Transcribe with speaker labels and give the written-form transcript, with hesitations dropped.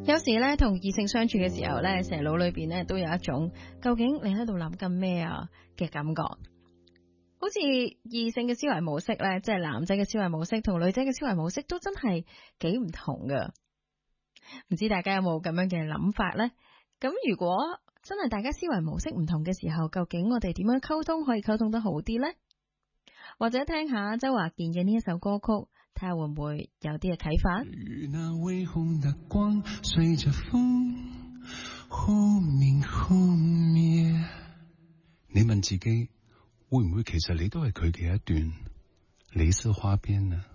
Speaker 1: 有時咧同異性相處嘅時候咧，成日腦裏邊咧都有一種究竟你喺度諗緊咩啊嘅感覺。好似異性嘅思維模式咧，即係男仔嘅思維模式同女仔嘅思維模式都真係幾唔同噶。唔知大家有冇咁樣嘅諗法呢？咁如果真係大家思維模式唔同嘅時候，究竟我哋點樣溝通可以溝通得好啲呢？或者聽下周華健嘅呢一首歌曲，睇下會唔會有啲嘅啟發？
Speaker 2: 與那微紅的光隨着風忽明忽滅。你問自己會唔會其實你都係佢嘅一段李斯花邊呢？